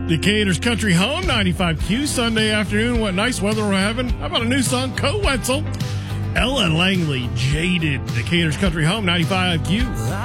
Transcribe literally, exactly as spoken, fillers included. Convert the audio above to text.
Decatur's Country Home, ninety-five Q, Sunday afternoon. What nice weather we're having. How about a new song, Co Wetzel? Ella Langley, Jaded. Decatur's Country Home, ninety-five Q.